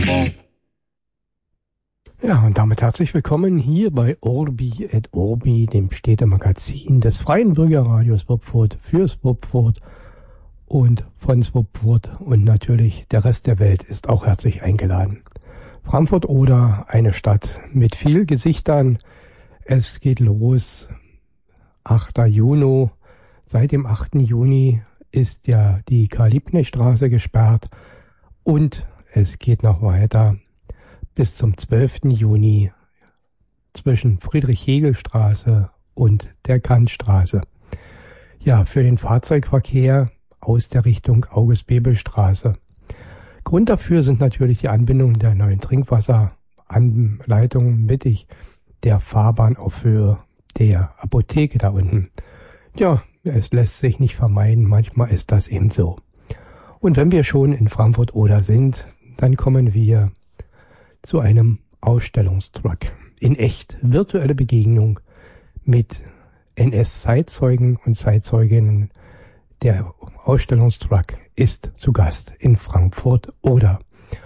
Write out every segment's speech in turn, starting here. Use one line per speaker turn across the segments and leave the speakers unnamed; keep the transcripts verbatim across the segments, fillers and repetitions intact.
Ja, und damit herzlich willkommen hier bei Orbi et Orbi, dem Städtemagazin des Freien Bürgerradios Swupfurt für Swupfurt und von Swupfurt, und natürlich der Rest der Welt ist auch herzlich eingeladen. Frankfurt-Oder, eine Stadt mit viel Gesichtern. Es geht los, achter Juni. Seit dem achten Juni ist ja die Karl-Liebknecht-Straße gesperrt und es geht noch weiter bis zum zwölften Juni zwischen Friedrich-Hegel-Straße und der Kantstraße. Ja, für den Fahrzeugverkehr aus der Richtung August-Bebel-Straße. Grund dafür sind natürlich die Anbindung der neuen Trinkwasseranleitung mittig der Fahrbahn auf Höhe der Apotheke da unten. Ja, es lässt sich nicht vermeiden, manchmal ist das eben so. Und wenn wir schon in Frankfurt-Oder sind, dann kommen wir zu einem Ausstellungstruck. In echt virtuelle Begegnung mit N S-Zeitzeugen und Zeitzeuginnen. Der Ausstellungstruck ist zu Gast in Frankfurt-Oder.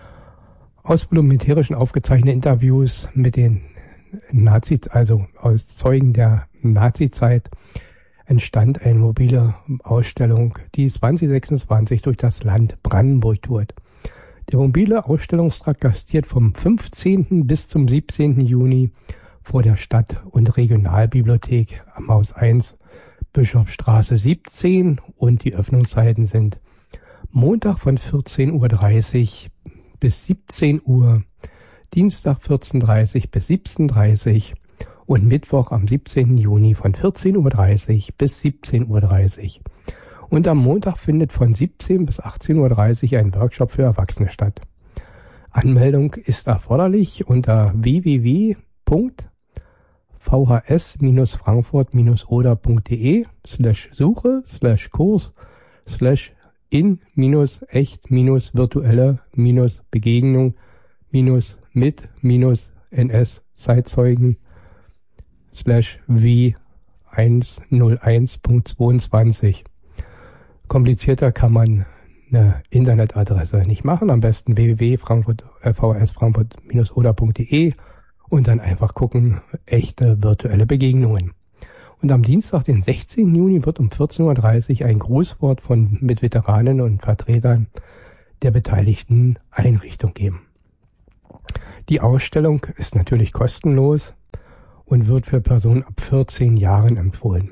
Aus volumärischen aufgezeichneten Interviews mit den Nazi, also aus Zeugen der Nazizeit, entstand eine mobile Ausstellung, die zwanzig sechsundzwanzig durch das Land Brandenburg tourt. Der mobile Ausstellungstrakt gastiert vom fünfzehnten bis zum siebzehnten Juni vor der Stadt- und Regionalbibliothek am Haus eins, Bischofsstraße siebzehn, und die Öffnungszeiten sind Montag von vierzehn Uhr dreißig bis siebzehn Uhr, Dienstag vierzehn Uhr dreißig bis siebzehn Uhr dreißig und Mittwoch am siebzehnten Juni von vierzehn Uhr dreißig bis siebzehn Uhr dreißig. Und am Montag findet von siebzehn bis achtzehn Uhr dreißig ein Workshop für Erwachsene statt. Anmeldung ist erforderlich unter w w w punkt v h s frankfurt oder punkt d e slash suche slash kurs slash in minus echt minus virtuelle minus Begegnung minus mit minus N S Zeitzeugen slash w hunderteins Punkt zweiundzwanzig. Komplizierter kann man eine Internetadresse nicht machen. Am besten w w w punkt v h s frankfurt oder punkt d e und dann einfach gucken, echte virtuelle Begegnungen. Und am Dienstag, den sechzehnten Juni, wird um vierzehn Uhr dreißig ein Grußwort von mit Veteranen und Vertretern der beteiligten Einrichtung geben. Die Ausstellung ist natürlich kostenlos und wird für Personen ab vierzehn Jahren empfohlen.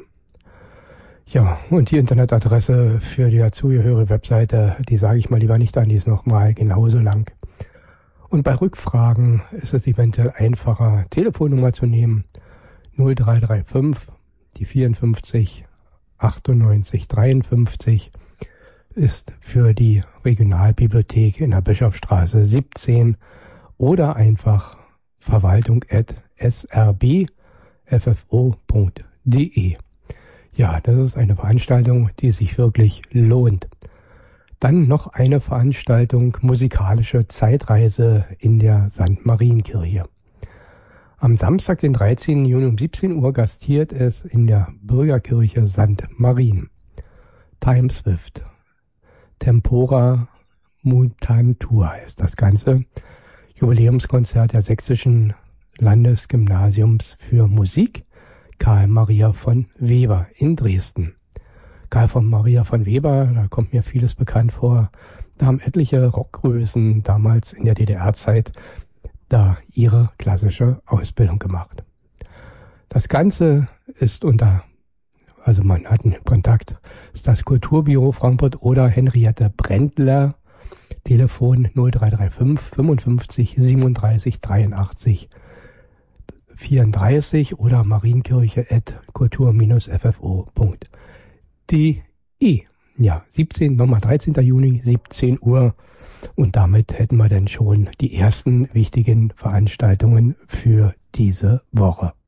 Ja, und die Internetadresse für die dazugehörige Webseite, die sage ich mal lieber nicht an, die ist nochmal genauso lang. Und bei Rückfragen ist es eventuell einfacher, Telefonnummer zu nehmen, null drei drei fünf, die vierundfünfzig, achtundneunzig, dreiundfünfzig, ist für die Regionalbibliothek in der Bischofsstraße siebzehn oder einfach verwaltung at s r b f f o punkt d e. Ja, das ist eine Veranstaltung, die sich wirklich lohnt. Dann noch eine Veranstaltung, musikalische Zeitreise in der Sankt Marienkirche. Am Samstag, den dreizehnten Juni um siebzehn Uhr gastiert es in der Bürgerkirche Sankt Marien. Time Swift. Tempora Mutantur ist das Ganze. Jubiläumskonzert der Sächsischen Landesgymnasiums für Musik Karl Maria von Weber in Dresden. Karl von Maria von Weber, da kommt mir vieles bekannt vor. Da haben etliche Rockgrößen damals in der D D R-Zeit da ihre klassische Ausbildung gemacht. Das Ganze ist unter, also man hat einen Kontakt, ist das Kulturbüro Frankfurt oder Henriette Brändler, Telefon null drei drei fünf, fünfundfünfzig, siebenunddreißig, dreiundachtzig, vierunddreißig oder marienkirche at kultur f f o punkt d e. Ja, siebzehn, nochmal dreizehnten Juni, siebzehn Uhr. Und damit hätten wir dann schon die ersten wichtigen Veranstaltungen für diese Woche.